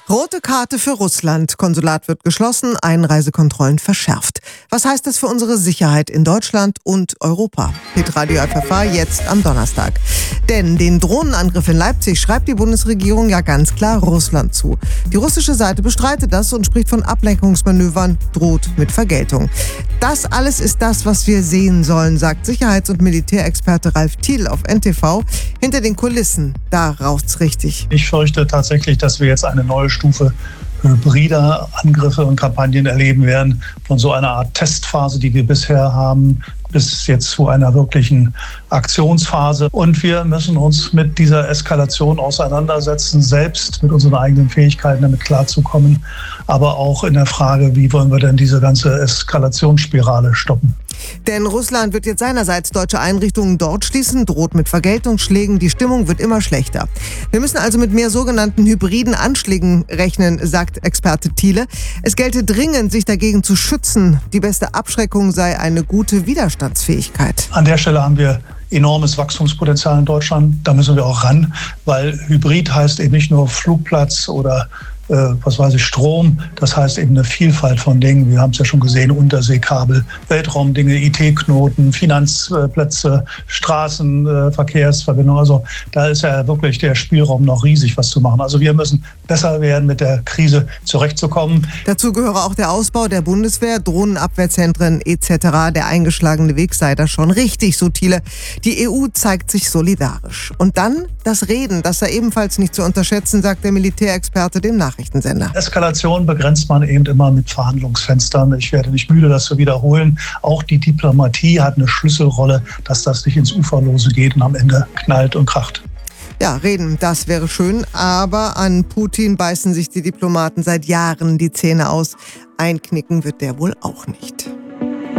Rote Karte für Russland. Konsulat wird geschlossen, Einreisekontrollen verschärft. Was heißt das für unsere Sicherheit in Deutschland und Europa? Hitradio FFH jetzt am Donnerstag. Denn den Drohnenangriff in Leipzig schreibt die Bundesregierung ja ganz klar Russland zu. Die russische Seite bestreitet das und spricht von Ablenkungsmanövern, droht mit Vergeltung. Das alles ist das, was wir sehen sollen, sagt Sicherheits- und Militärexperte Ralf Thiel auf NTV. Hinter den Kulissen, da raucht's richtig. Ich fürchte tatsächlich, dass wir jetzt eine neue Stufe hybrider Angriffe und Kampagnen erleben werden, von so einer Art Testphase, die wir bisher haben, bis jetzt zu einer wirklichen Aktionsphase. Und wir müssen uns mit dieser Eskalation auseinandersetzen, selbst mit unseren eigenen Fähigkeiten damit klarzukommen, aber auch in der Frage, wie wollen wir denn diese ganze Eskalationsspirale stoppen. Denn Russland wird jetzt seinerseits deutsche Einrichtungen dort schließen, droht mit Vergeltungsschlägen, die Stimmung wird immer schlechter. Wir müssen also mit mehr sogenannten hybriden Anschlägen rechnen, sagt Experte Thiele. Es gelte dringend, sich dagegen zu schützen. Die beste Abschreckung sei eine gute Widerstandsfähigkeit. An der Stelle haben wir enormes Wachstumspotenzial in Deutschland. Da müssen wir auch ran, weil Hybrid heißt eben nicht nur Flugplatz oder Strom. Das heißt eben eine Vielfalt von Dingen. Wir haben es ja schon gesehen, Unterseekabel, Weltraumdinge, IT-Knoten, Finanzplätze, Straßen, Verkehrsverbindungen. Also da ist ja wirklich der Spielraum noch riesig, was zu machen. Also wir müssen besser werden, mit der Krise zurechtzukommen. Dazu gehöre auch der Ausbau der Bundeswehr, Drohnenabwehrzentren etc. Der eingeschlagene Weg sei da schon richtig, so Thiele. Die EU zeigt sich solidarisch. Und dann das Reden, das sei ebenfalls nicht zu unterschätzen, sagt der Militärexperte dem Nachrichtensender. Eskalation begrenzt man eben immer mit Verhandlungsfenstern. Ich werde nicht müde, das zu wiederholen. Auch die Diplomatie hat eine Schlüsselrolle, dass das nicht ins Uferlose geht und am Ende knallt und kracht. Ja, reden, das wäre schön, aber an Putin beißen sich die Diplomaten seit Jahren die Zähne aus. Einknicken wird der wohl auch nicht.